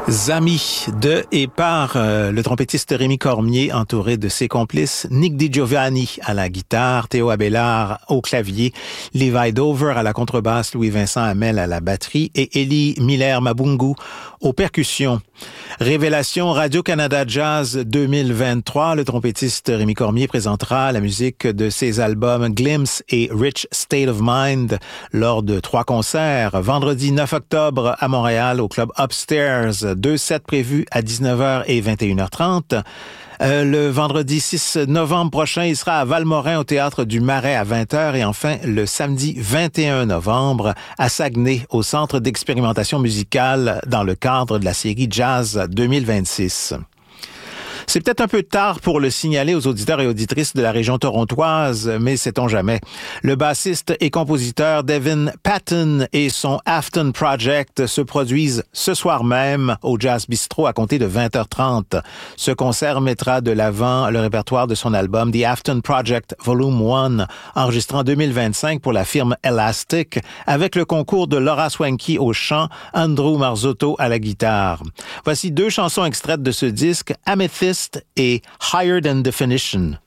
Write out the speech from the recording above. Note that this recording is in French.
Amis de et par le trompettiste Rémi Cormier, entouré de ses complices, Nick DiGiovanni à la guitare, Théo Abélard au clavier, Levi Dover à la contrebasse, Louis-Vincent Hamel à la batterie et Élie Miller-Mabungu aux percussions. Révélation Radio-Canada Jazz 2023, le trompettiste Rémi Cormier présentera la musique de ses albums Glimpse et Rich State of Mind lors de 3 concerts. Vendredi 9 octobre à Montréal au club Upstairs, 2 sets prévus à 19h et 21h30. Le vendredi 6 novembre prochain, il sera à Valmorin au Théâtre du Marais à 20h et enfin le samedi 21 novembre à Saguenay au Centre d'expérimentation musicale dans le cadre de la série Jazz 2026. C'est peut-être un peu tard pour le signaler aux auditeurs et auditrices de la région torontoise, mais sait-on jamais. Le bassiste et compositeur Devin Patton et son Afton Project se produisent ce soir même au Jazz Bistro à compter de 20h30. Ce concert mettra de l'avant le répertoire de son album The Afton Project Volume 1, enregistré en 2025 pour la firme Elastic, avec le concours de Laura Swanky au chant, Andrew Marzotto à la guitare. Voici 2 chansons extraites de ce disque, Amethyst et Higher Than Definition.